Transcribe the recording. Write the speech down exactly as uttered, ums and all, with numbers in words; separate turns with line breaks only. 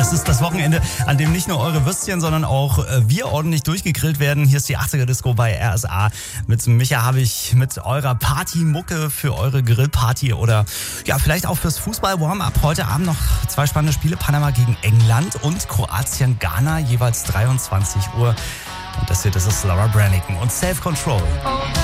Das ist das Wochenende, an dem nicht nur eure Würstchen, sondern auch äh, wir ordentlich durchgegrillt werden. Hier ist die achtziger-Disco bei R S A. Mit Micha habe ich mit eurer Partymucke für eure Grillparty oder ja vielleicht auch fürs Fußball-Warm-Up. Heute Abend noch zwei spannende Spiele. Panama gegen England und Kroatien-Ghana, jeweils dreiundzwanzig Uhr. Und das hier, das ist Laura Branigan und Self Control.